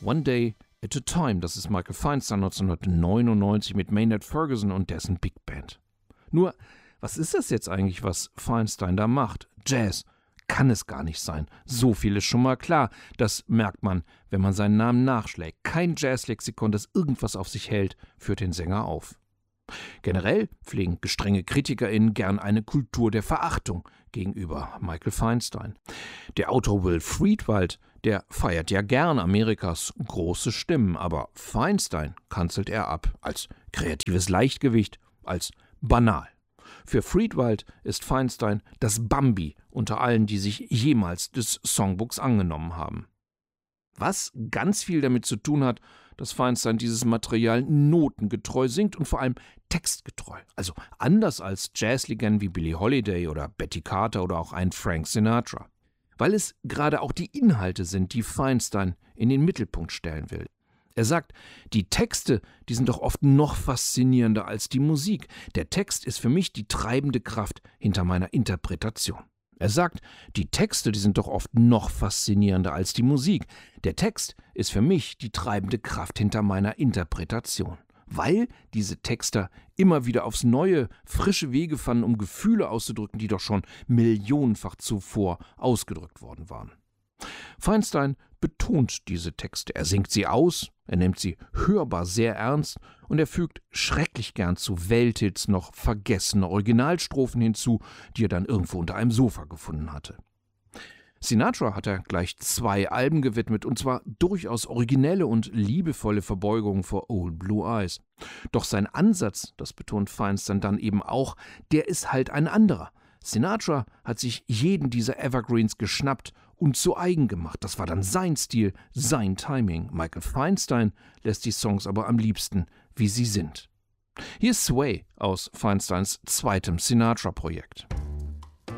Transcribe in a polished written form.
One Day at a Time, das ist Michael Feinstein 1999 mit Maynard Ferguson und dessen Big Band. Nur, was ist das jetzt eigentlich, was Feinstein da macht? Jazz kann es gar nicht sein. So viel ist schon mal klar. Das merkt man, wenn man seinen Namen nachschlägt. Kein Jazzlexikon, das irgendwas auf sich hält, führt den Sänger auf. Generell pflegen gestrenge KritikerInnen gern eine Kultur der Verachtung gegenüber Michael Feinstein. Der Autor Will Friedwald, der feiert ja gern Amerikas große Stimmen, aber Feinstein kanzelt er ab als kreatives Leichtgewicht, als banal. Für Friedwald ist Feinstein das Bambi unter allen, die sich jemals des Songbooks angenommen haben. Was ganz viel damit zu tun hat, dass Feinstein dieses Material notengetreu singt und vor allem textgetreu. Also anders als Jazzlegenden wie Billie Holiday oder Betty Carter oder auch ein Frank Sinatra. Weil es gerade auch die Inhalte sind, die Feinstein in den Mittelpunkt stellen will. Er sagt, die Texte, die sind doch oft noch faszinierender als die Musik. Der Text ist für mich die treibende Kraft hinter meiner Interpretation. Er sagt, die Texte, die sind doch oft noch faszinierender als die Musik. Der Text ist für mich die treibende Kraft hinter meiner Interpretation. Weil diese Texter immer wieder aufs Neue frische Wege fanden, um Gefühle auszudrücken, die doch schon millionenfach zuvor ausgedrückt worden waren. Feinstein betont diese Texte. Er singt sie aus, er nimmt sie hörbar sehr ernst und er fügt schrecklich gern zu Welthits noch vergessene Originalstrophen hinzu, die er dann irgendwo unter einem Sofa gefunden hatte. Sinatra hat er gleich 2 Alben gewidmet, und zwar durchaus originelle und liebevolle Verbeugungen vor Old Blue Eyes. Doch sein Ansatz, das betont Feinstein dann eben auch, der ist halt ein anderer. Sinatra hat sich jeden dieser Evergreens geschnappt und zu eigen gemacht. Das war dann sein Stil, sein Timing. Michael Feinstein lässt die Songs aber am liebsten, wie sie sind. Hier ist Sway aus Feinsteins zweitem Sinatra-Projekt.